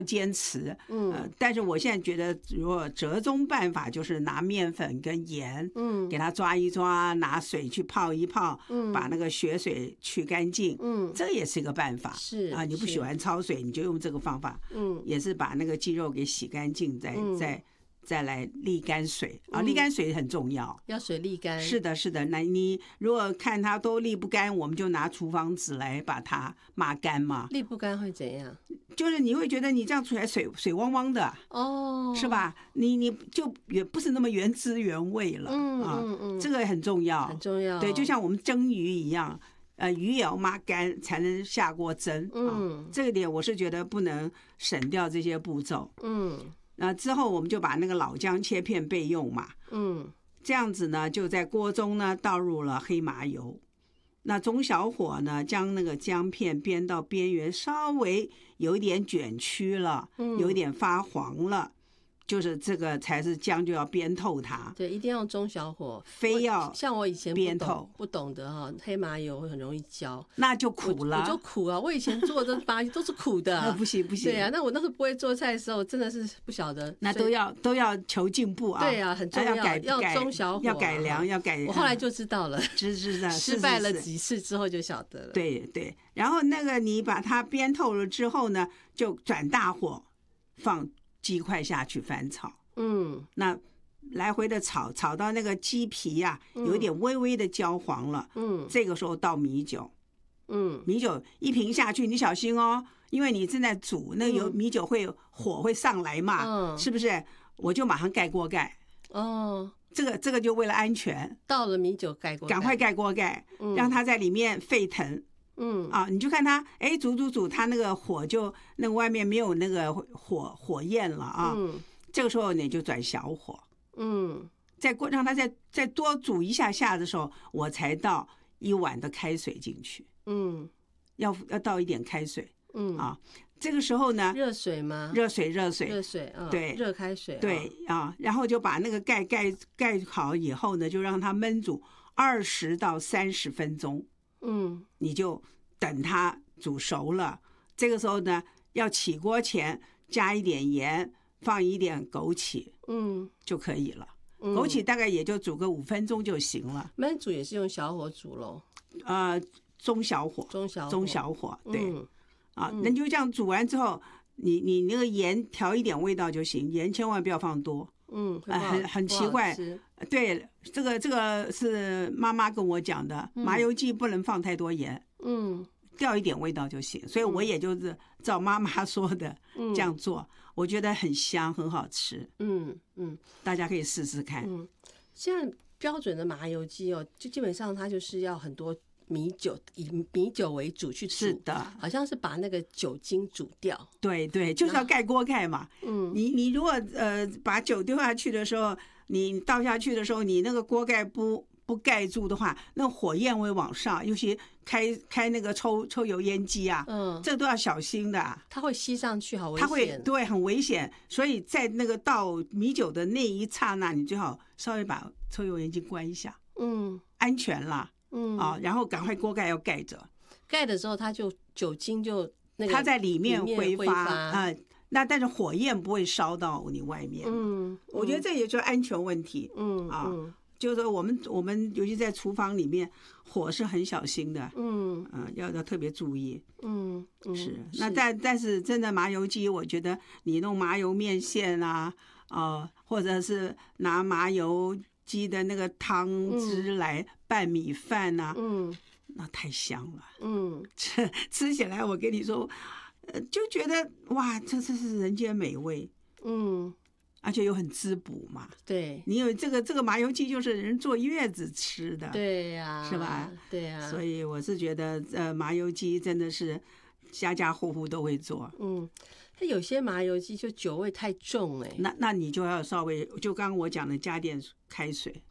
坚持，但是我现在觉得，如果折中办法就是拿面粉跟盐，给它抓一抓，拿水去泡一泡，把那个血水去干净，这个也是一个办法。 是啊， 你不喜欢焯水，你就用这个方法，也是把那个鸡肉给洗干净，再来沥干水啊，沥干水很重要， 要水沥干。 是的，是的。那你如果看它都沥不干，我们就拿厨房纸来把它抹干嘛。 沥不干会怎样？ 就是你会觉得你这样出来水汪汪的，是吧？你就也不是那么原汁原味了，这个很重要， 很重要。 对，就像我们蒸鱼一样。鱼也要抹干才能下锅蒸，这个点我是觉得不能省掉这些步骤，那之后我们就把那个老姜切片备用嘛，这样子呢就在锅中呢倒入了黑麻油，那中小火呢将那个姜片煸到边缘稍微有一点卷曲了，有一点发黄了，就是这个才是姜就要煸透它。 对，一定要用中小火， 非要像我以前煸透不懂得哈，黑麻油会很容易焦， 那就苦了。 我就苦啊！我以前做的麻油都是苦的， 不行不行。 对啊，那我那时候不会做菜的时候，真的是不晓得。 那都要求进步啊！ 对啊，很重要，要中小火， 要改良，要改。 我后来就知道了，失败了几次之后就晓得了。 对对，然后那个你把它煸透了之后呢，就转大火放鸡块下去翻炒，那来回的炒到那个鸡皮呀，有一点微微的焦黄了，这个时候倒米酒，米酒一瓶下去，你小心哦，因为你正在煮，那有米酒火会上来嘛，是不是？我就马上盖锅盖，这个就为了安全， 倒了米酒盖锅盖， 赶快盖锅盖，让它在里面沸腾。你就看它，煮，它那个火就那个外面没有那个火焰了啊。这个时候你就转小火，让它再多煮一下的时候，我才倒1碗的开水进去。要倒一点开水。这个时候呢， 热水吗？ 热水， 对，热开水， 对啊，然后就把那个盖好以后呢，就让它焖煮20到30分钟。你就等它煮熟了，这个时候呢，要起锅前加一点盐，放一点枸杞，就可以了。枸杞大概也就煮个5分钟就行了。 焖煮也是用小火煮咯？ 中小火，对，那就这样煮完之后，你那个盐调一点味道就行，盐千万不要放多。很奇怪，对，这个是妈妈跟我讲的，麻油鸡不能放太多盐，掉一点味道就行，所以我也就是照妈妈说的这样做，我觉得很香，很好吃，大家可以试试看。 现在标准的麻油鸡哦，就基本上它就是要很多米酒，以米酒为主去煮， 是的， 好像是把那个酒精煮掉。 对对，就是要盖锅盖嘛。你如果把酒丢下去的时候，你倒下去的时候，你那个锅盖不盖住的话，那火焰会往上，尤其开那个抽油烟机啊，这都要小心的。它会吸上去，好危险。 它会对很危险，所以在那个倒米酒的那一刹那，你最好稍微把抽油烟机关一下，安全啦。然后赶快锅盖要盖着， 盖的时候它就酒精就那个它在里面挥发那但是火焰不会烧到你外面。我觉得这也就是安全问题。就是说我们尤其在厨房里面，火是很小心的。要特别注意。是。那但是真的麻油鸡，我觉得你弄麻油面线啊，或者是拿麻油鸡的那个汤汁来拌米饭啊，那太香了。吃起来我跟你说，就觉得哇，这是人间美味。而且又很滋补嘛。 对， 你有这个麻油鸡就是人坐月子吃的。 对呀， 是吧？ 对呀。 所以我是觉得麻油鸡真的是家家户户都会做。 它有些麻油鸡就酒味太重那你就要稍微就刚刚我讲的加点开水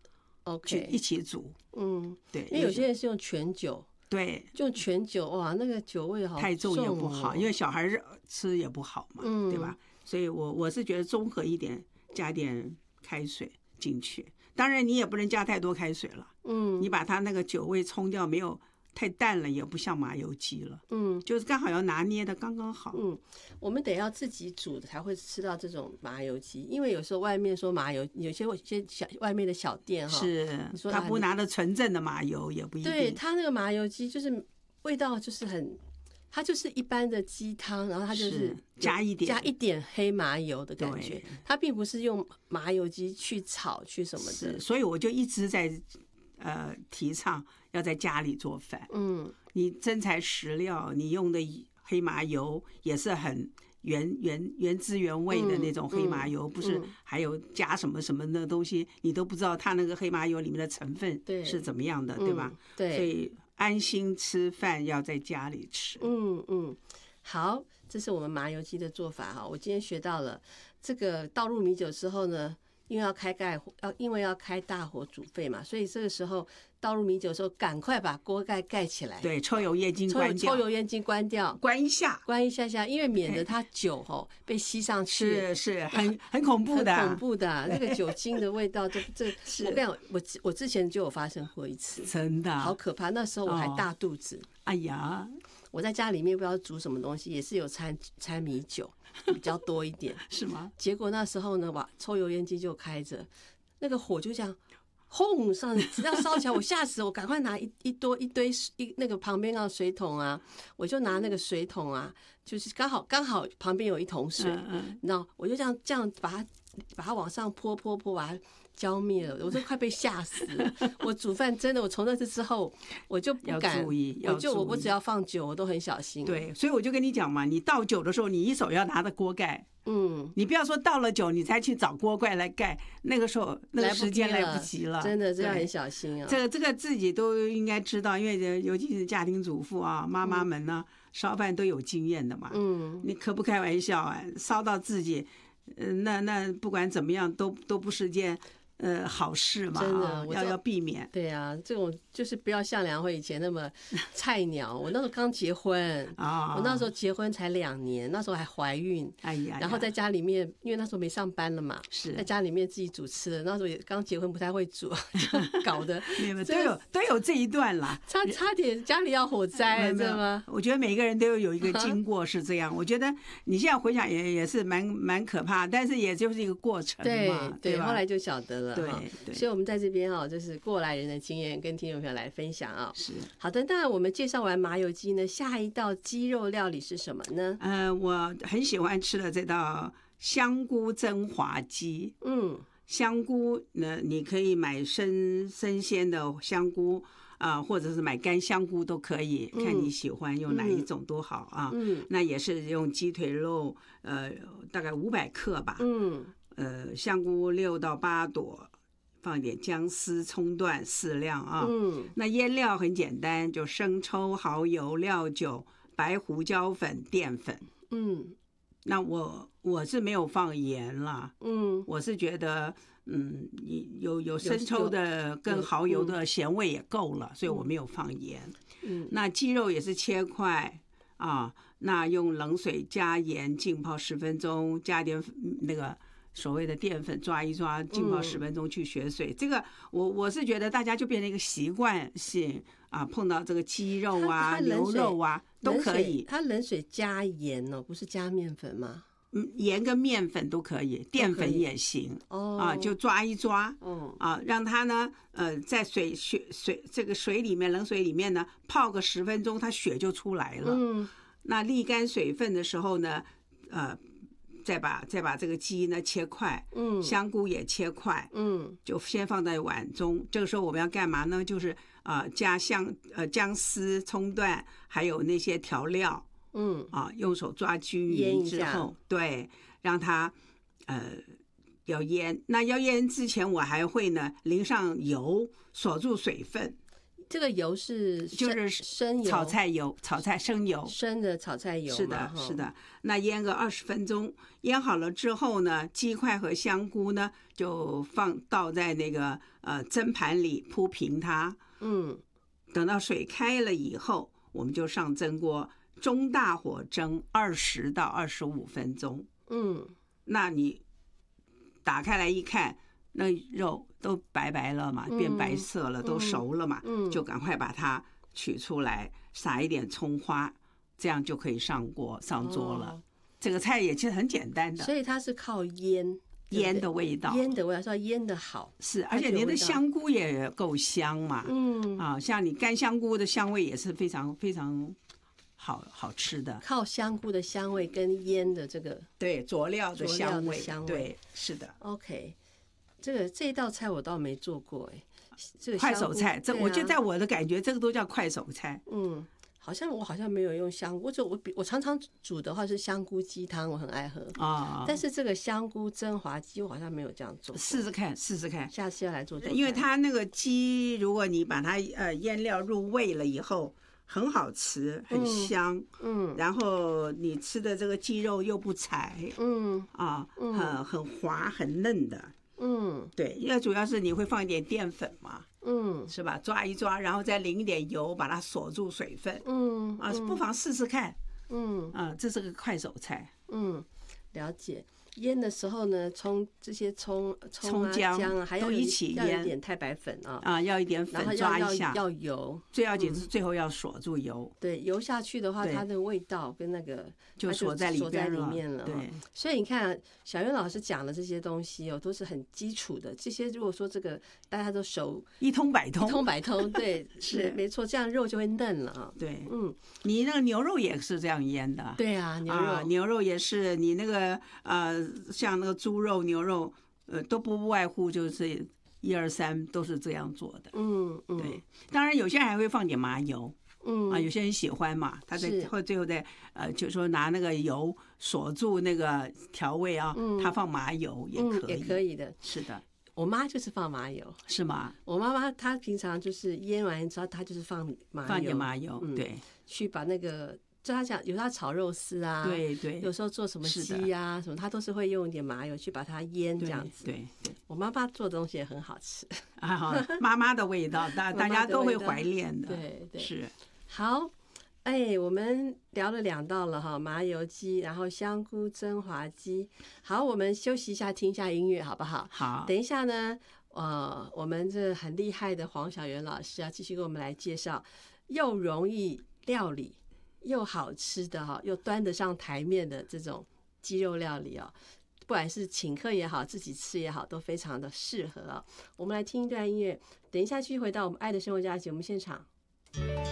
，OK， 一起煮。对， 因为有些人是用全酒。 对， 用全酒，哇，那个酒味好重， 太重也不好，因为小孩吃也不好嘛，对吧？所以我是觉得综合一点，加点开水进去。当然你也不能加太多开水了，你把它那个酒味冲掉，没有太淡了也不像麻油鸡了，就是刚好要拿捏的刚刚好。 我们得要自己煮的才会吃到这种麻油鸡，因为有时候外面说麻油，有些外面的小店哈， 是他不拿的纯正的麻油也不一定。 对，他那个麻油鸡就是味道就是它就是一般的鸡汤，然后它就是加一点黑麻油的感觉，它并不是用麻油鸡去炒去什么的。 所以我就一直在提倡要在家里做饭。你真材实料，你用的黑麻油也是很原汁原味的那种黑麻油，不是还有加什么什么的东西，你都不知道它那个黑麻油里面的成分是怎么样的，对吧？ 对， 所以安心吃饭要在家里吃。 好，这是我们麻油鸡的做法哈。我今天学到了这个倒入米酒之后呢，因为要开大火煮沸嘛，所以这个时候倒入米酒的时候，赶快把锅盖盖起来。 对，抽油烟机关掉。 抽油烟机关掉， 关一下下，因为免得它酒被吸上去， 是很恐怖的， 很恐怖的。那个酒精的味道，我跟你讲，我之前就有发生过一次， 真的好可怕。那时候我还大肚子， 哎呀， 我在家里面不知道煮什么东西，也是有掺米酒。比较多一点是吗？ 结果那时候呢，抽油烟机就开着，那个火就这样轰上，只要烧起来，我吓死！我赶快拿一堆那个旁边那水桶啊，我就拿那个水桶啊，就是刚好旁边有一桶水，你知道，我就这样把它往上泼，把它浇灭了，我都快被吓死了。我煮饭真的，我从那次之后我就不敢， 要注意， 我只要放酒，我都很小心。 对，所以我就跟你讲嘛，你倒酒的时候，你一手要拿着锅盖，你不要说倒了酒你才去找锅盖来盖，那个时候那个时间来不及了， 真的这样很小心啊。 这个自己都应该知道，因为尤其是家庭主妇啊，妈妈们呢，烧饭都有经验的嘛。你可不开玩笑啊，烧到自己，那不管怎么样都不是件好事嘛， 真的要避免。 对啊，这种就是不要像梁慧以前那么菜鸟。我那时候刚结婚我那时候结婚才2年，那时候还怀孕， 哎呀， 然后在家里面，因为那时候没上班了嘛， 是在家里面自己煮吃的。那时候也刚结婚，不太会煮，就搞得都有这一段啦， 差点家里要火灾，知道吗？ 我觉得每个人都有一个经过是这样。我觉得你现在回想也是蛮可怕，但是也就是一个过程嘛， 对吧？ 后来就晓得了。 对， 所以我们在这边就是过来人的经验跟听众朋友来分享啊。 是好的，那我们介绍完麻油鸡呢，下一道鸡肉料理是什么呢？ 我很喜欢吃的这道香菇蒸滑鸡。香菇呢，你可以买生鲜的香菇或者是买干香菇都可以，看你喜欢用哪一种都好啊。那也是用鸡腿肉大概500克吧。香菇6到8朵，放一点姜丝、葱段适量啊。那腌料很简单，就生抽、蚝油、料酒、白胡椒粉、淀粉。那我是没有放盐啦。我是觉得有生抽的跟蚝油的咸味也够了，所以我没有放盐。那鸡肉也是切块那用冷水加盐浸泡10分钟，加点那个所谓的淀粉抓一抓，浸泡10分钟去血水。这个我是觉得大家就变成一个习惯性碰到这个鸡肉牛肉都可以。 它冷水加盐不是加面粉吗？ 盐跟面粉都可以，淀粉也行。就抓一抓。让它呢在这个水里面，冷水里面呢泡个10分钟，它血就出来了。那沥干水分的时候呢再把这个鸡呢切块，香菇也切块，就先放在碗中。这个时候我们要干嘛呢？就是加姜丝、葱段，还有那些调料，用手抓均匀之后，对，让它要腌。那要腌之前，我还会呢淋上油，锁住水分。 这个油就是生油， 炒菜油，生油， 生的炒菜油。 是的。那腌个20分钟，腌好了之后呢，鸡块和香菇呢就放倒在那个蒸盘里铺平它。等到水开了以后，我们就上蒸锅，中大火蒸20到25分钟。那你打开来一看，那肉都白了嘛，变白色了，都熟了嘛，就赶快把它取出来，撒一点葱花，这样就可以上桌了。这个菜也其实很简单的， 所以它是靠腌的味道， 腌的味道是要腌的好， 是，而且你的香菇也够香嘛，像你干香菇的香味也是非常非常好吃的， 靠香菇的香味跟腌的这个对佐料的香味，对，是的。 OK， 这一道菜我倒没做过这个快手菜，我觉得在我的感觉，这个都叫快手菜。 我好像没有用香菇，我常常煮的话是香菇鸡汤，我很爱喝啊。但是这个香菇蒸滑鸡我好像没有这样做， 试试看， 下次要来做。 因为它那个鸡，如果你把它腌料入味了以后，很好吃，很香，然后你吃的这个鸡肉又不柴，很滑很嫩的，对，因为主要是你会放一点淀粉嘛。是吧？抓一抓，然后再淋一点油，把它锁住水分。不妨试试看。这是个快手菜。 了解。腌的时候呢，这些葱姜啊，还要一起腌， 要一点太白粉要一点粉抓一下， 要油， 最要紧是最后要锁住油。 对，油下去的话，它的味道跟那个就锁在里面了。 对， 所以你看，小袁老师讲的这些东西都是很基础的。这些如果说这个大家都熟， 一通百通， 对，是没错，这样肉就会嫩了对，你那个牛肉也是这样腌的。 对啊， 牛肉也是，你那个像那个猪肉、牛肉，都不外乎就是1、2、3都是这样做的。对。当然有些人还会放点麻油，有些人喜欢嘛，他最后再就说拿那个油锁住那个调味啊，他放麻油也可以的。 是的， 我妈就是放麻油， 是吗？ 我妈妈她平常就是腌完之后，她就是放点麻油，对， 去把那个。就他讲，有他炒肉丝啊， 对， 有时候做什么鸡啊什么，他都是会用一点麻油去把它腌这样子。 对， 我妈妈做的东西也很好吃妈妈的味道，大家都会怀念的。 对， 是。 好，我们聊了2道了哈，麻油鸡，然后香菇蒸滑鸡。好，我们休息一下，听一下音乐，好不好？ 好。 等一下呢，我们这很厉害的黄小媛老师要继续给我们来介绍又容易料理又好吃的又端得上台面的这种鸡肉料理不管是请客也好，自己吃也好，都非常的适合我们来听一段音乐，等一下继续回到我们爱的生活家节目现场。